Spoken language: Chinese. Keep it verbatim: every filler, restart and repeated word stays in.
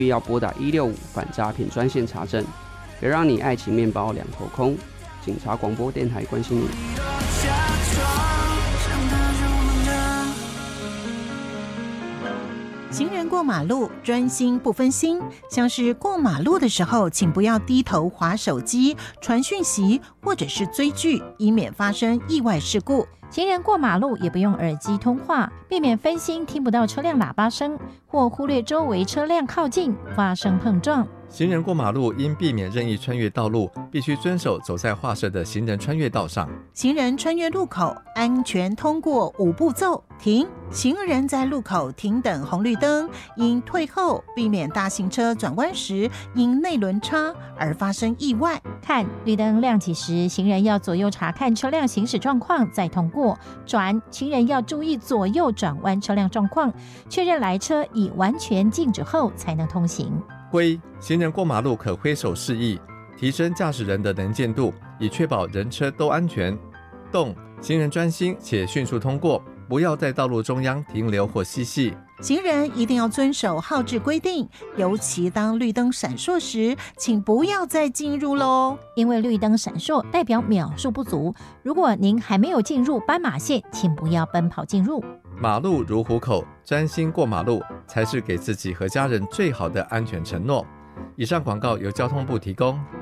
必要拨打一六五反诈骗专线查证，别让你爱情面包两头空。警察广播电台关心你。 行人过马路专心不分心，像是过马路的时候，请不要低头滑手机、传讯息或者是追剧，以免发生意外事故。 行人过马路也不用耳机通话，避免分心听不到车辆喇叭声，或忽略周围车辆靠近发生碰撞。 行人过马路应避免任意穿越道路，必须遵守走在画设的行人穿越道上。 行人穿越路口，安全通过五步骤：停。行人在路口停等红绿灯，应退后，避免大型车转弯时因内轮差而发生意外。 看绿灯亮起时，行人要左右查看车辆行驶状况再通过。转，行人要注意左右转弯车辆状况，确认来车已完全静止后才能通行。 挥，行人过马路可挥手示意，提升驾驶人的能见度，以确保人车都安全。动，行人专心且迅速通过，不要在道路中央停留或嬉戏。 行人一定要遵守号志规定，尤其当绿灯闪烁时，请不要再进入咯， 因为绿灯闪烁代表秒数不足，如果您还没有进入斑马线，请不要奔跑进入。 马路如虎口，专心过马路才是给自己和家人最好的安全承诺。以上广告由交通部提供。